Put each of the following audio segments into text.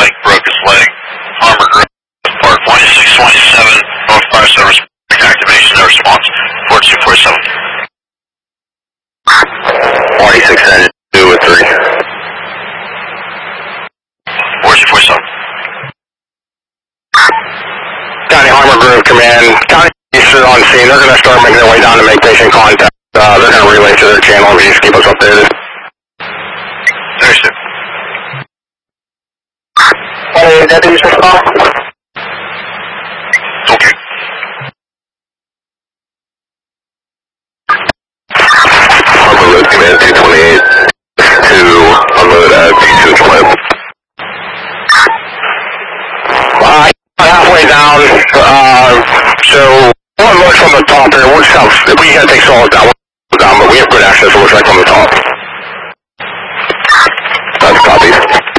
bike, broke his leg. Armor Grove Park 2627, both fire service activation, no response. 4247. 46 2 with 3. 4247. County Armor Grove Command, County Eastern on scene. They're going to start making their way down to make patient contact. They're going to relay to their channel and just keep us updated. Understood. Any deputies respond? Okay. Armor Road Command 228 to unload at P2 Flip. Halfway down, so we'll unload from the top here. We'll just have, we gotta take solids down, but we have good access, so we'll check from the top. That's copies.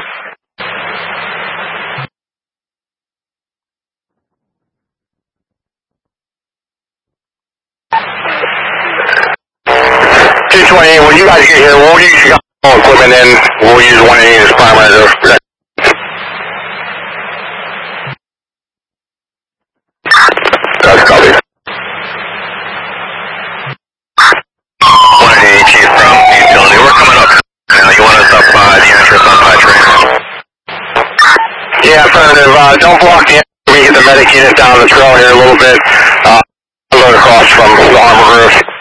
T28, when you guys get here, we'll use all equipment in. We'll use 180 as primary. That's copies. 180 Chief from utility. We're coming up now. You want us up the entrance on High Train? Yeah, affirmative. Don't block the entrance. We get the medic unit down the trail here a little bit. Load across from the Armor Grove.